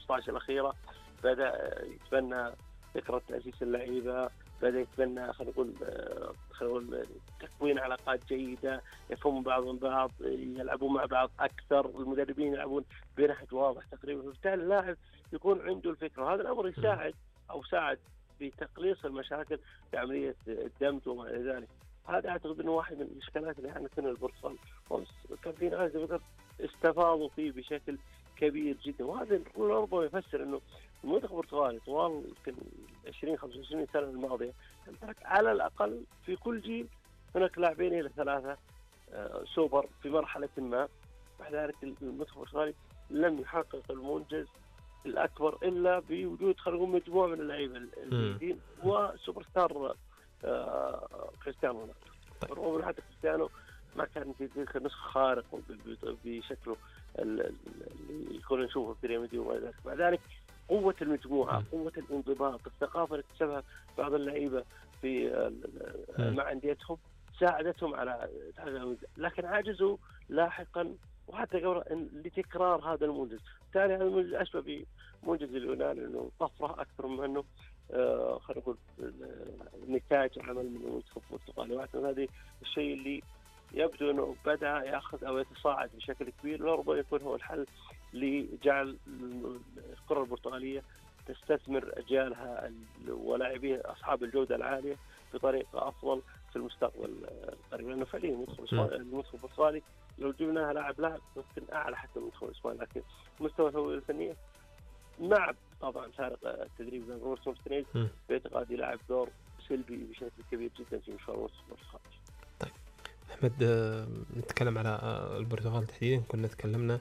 15 الأخيرة بدأ يتبنى فكرة تأسيس اللعيبة، بدأ يتبنى خلينا نقول تكوين علاقات جيدة، يفهمون بعضهم بعض، يلعبون مع بعض أكثر، المدربين يلعبون بنهج واضح تقريبا، فبالتالي اللاعب يكون عنده الفكرة. هذا الأمر يساعد أو ساعد في تقليص المشاكل في عملية الدمج وما إلى ذلك. هذا أعتقد أنه واحد من الإشكالات اللي عندنا في البرتغال، كان في ناس استفاضوا فيه بشكل كبير جدا، وهذا ربما يفسر أنه المنتخب البرتغالي طوال يمكن 20-25 سنة الماضية يمتلك على الأقل في كل جيل هناك لاعبين إلى 3 سوبر في مرحلة ما. مع ذلك المنتخب البرتغالي لم يحقق المنجز الأكبر إلا بوجود خلينا نقول مجموعة من اللعيبة الجيدين وسوبر ستار كريستيانو رونالدو. رغم حتى كريستيانو ما كان في تلك النسخة خارق بشكله اللي يكون نشوفه في ريال مدريد وما ذلك. مع ذلك قوة المجموعة، قوة الانضباط، الثقافة اللي اكتسبها بعض اللعيبة في مع أنديتهم ساعدتهم على تحقيق، لكن عجزوا لاحقا وحتى قبل لتكرار هذا المنجز. بالتالي هذا المنجز أشبه بمنجز اليونان، إنه طفرة أكثر من إنه خلينا نقول نتاج عمل من المنتخب البرتغالي. واعتقد هذا الشيء اللي يبدو أنه بدأ يأخذ أو يتصاعد بشكل كبير، وربما يكون هو الحل لجعل الكرة البرتغالية تستثمر أجيالها ولاعبيها أصحاب الجودة العالية بطريقة أفضل في المستقبل القريب. لأنه فعليا المنتخب البرتغالي لو جبناها لاعب ممكن أعلى حتى من المنتخب الإسباني، لكن مستوى الفنية مع طبعا فارق التدريب بين روبرتو مارتينيز باعتقادي لاعب دور سلبي بشكل كبير جدا في مشوار المنتخب البرتغالي. طيب أحمد، نتكلم على البرتغال تحديدا. كنا تكلمنا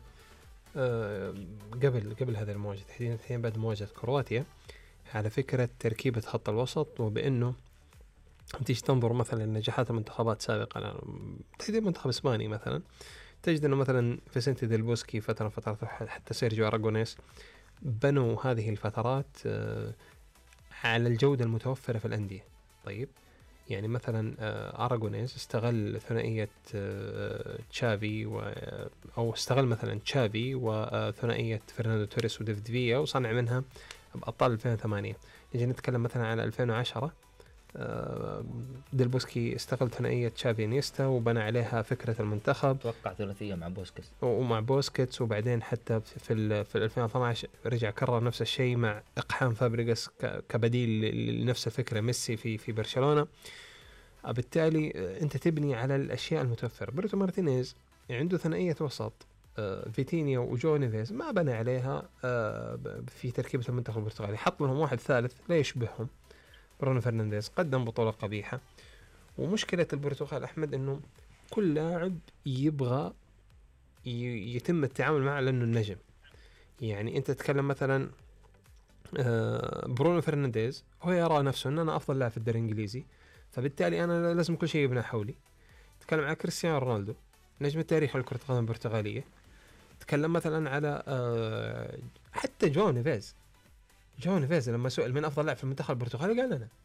قبل هذا المواجهة تحديدا بعد مواجهة كرواتيا على فكرة تركيبة خط الوسط، وبأنه تيجي تنظر مثلا نجاحات المنتخبات سابقا تحديدا منتخب إسباني مثلا، تجد أنه مثلا فيسنتي ديل بوسكي فترة حتى سيرجيو أراغونيس بنوا هذه الفترات على الجودة المتوفرة في الأندية. طيب يعني مثلا أراغونيس استغل ثنائية تشافي أو استغل مثلا تشافي وثنائية فرناندو توريس وديفيد فيا وصنع منها بأبطال 2008. نجي نتكلم مثلا على 2010 ديل بوسكي استغل ثنائية تشافي نيستا وبنى عليها فكرة المنتخب، توقع ثلاثية مع بوسكيتس وبعدين حتى في 2012 رجع كرر نفس الشيء مع إقحام فابريغاس كبديل لنفس الفكرة ميسي في برشلونة. بالتالي أنت تبني على الأشياء المتوفرة. روبرتو مارتينيز عنده ثنائية وسط فيتينيا وجو نيفيز ما بنى عليها في تركيبة المنتخب البرتغالي، حط لهم واحد ثالث لا يشبههم برونو فرنانديز، قدم بطولة قبيحة. ومشكلة البرتغال أحمد أنه كل لاعب يبغى يتم التعامل معه لأنه النجم. يعني أنت تتكلم مثلا برونو فرنانديز هو يرى نفسه أن أنا أفضل لاعب في الدوري الإنجليزي، فبالتالي أنا لازم كل شيء يبنى حولي. تتكلم على كريستيانو رونالدو نجم التاريخ لكرة القدم البرتغالية. تتكلم مثلا على حتى جو نيفيز لما سئل من أفضل لاعب في المنتخب البرتغالي قال أنا،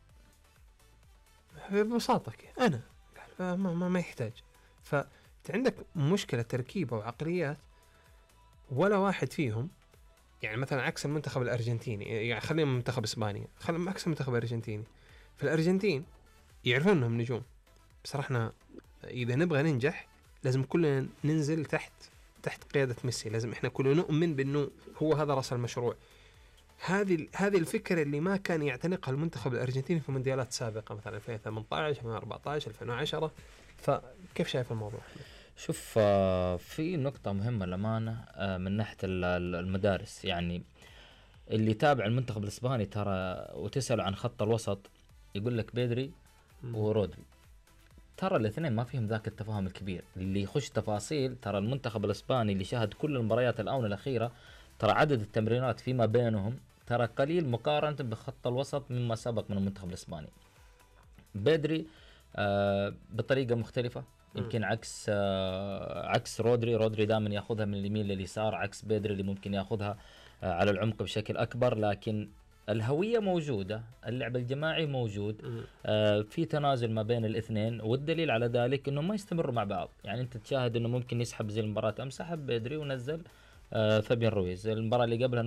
ببساطة أنا، قال ما يحتاج. فعندك مشكلة تركيبة وعقليات ولا واحد فيهم. يعني مثلا عكس المنتخب الأرجنتيني، يعني خلينا منتخب إسبانيا، خلينا عكس المنتخب الأرجنتيني. في الأرجنتين يعرفون أنهم نجوم، بس احنا إذا نبغى ننجح لازم كلنا ننزل تحت قيادة ميسي، لازم احنا كلنا نؤمن بأنه هو هذا رأس المشروع. هذه الفكرة اللي ما كان يعتنقها المنتخب الأرجنتيني في مونديالات سابقة مثلا 2018 2014 2010. فكيف شايف الموضوع؟ شوف، في نقطة مهمة للأمانة من ناحية المدارس. يعني اللي تابع المنتخب الإسباني ترى وتسأل عن خط الوسط يقول لك بيدري ورودري، ترى الاثنين ما فيهم ذاك التفاهم الكبير. اللي يخش تفاصيل ترى المنتخب الإسباني اللي شاهد كل المباريات الآونة الأخيرة ترى عدد التمرينات فيما بينهم ترى قليل مقارنة بخط الوسط مما سبق من المنتخب الإسباني. بيدري بطريقة مختلفة، يمكن عكس رودري دائما ياخذها من اليمين لليسار، عكس بيدري اللي ممكن ياخذها على العمق بشكل أكبر. لكن الهوية موجودة، اللعب الجماعي موجود، في تنازل ما بين الاثنين. والدليل على ذلك انه ما يستمروا مع بعض. يعني انت تشاهد انه ممكن يسحب زي المباراة امس سحب بيدري ونزل فابين رويز، المباراة اللي قبلها